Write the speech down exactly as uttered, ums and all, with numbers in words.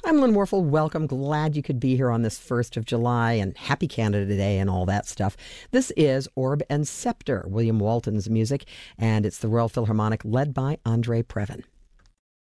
I'm Lynn Warfel. Welcome. Glad you could be here on this first of July, and happy Canada Day and all that stuff. This is Orb and Scepter, William Walton's music, and it's the Royal Philharmonic led by Andre Previn.